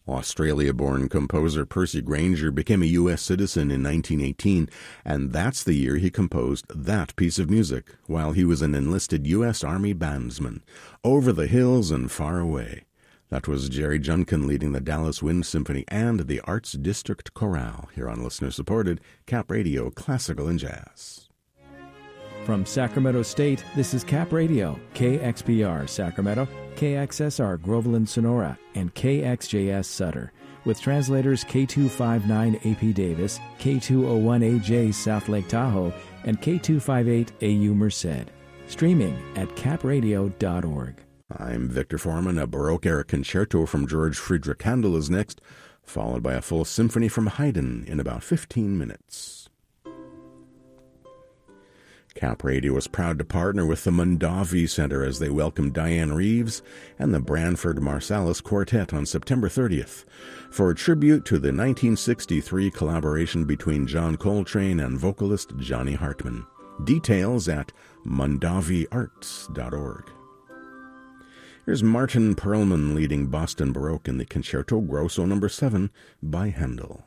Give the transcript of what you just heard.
Australia-born composer Percy Grainger became a U.S. citizen in 1918, and that's the year he composed that piece of music while he was an enlisted U.S. Army bandsman, Over the Hills and Far Away. That was Jerry Junkin leading the Dallas Wind Symphony and the Arts District Chorale here on listener-supported Cap Radio Classical and Jazz. From Sacramento State, this is Cap Radio, KXPR Sacramento, KXSR Groveland Sonora, and KXJS Sutter, with translators K259 AP Davis, K201AJ South Lake Tahoe, and K258 AU Merced. Streaming at capradio.org. I'm Victor Foreman. A Baroque-era concerto from George Friedrich Handel is next, followed by a full symphony from Haydn in about 15 minutes. Cap Radio is proud to partner with the Mondavi Center as they welcome Diane Reeves and the Branford Marsalis Quartet on September 30th for a tribute to the 1963 collaboration between John Coltrane and vocalist Johnny Hartman. Details at mondaviarts.org. Here's Martin Perlman leading Boston Baroque in the Concerto Grosso No. 7 by Handel.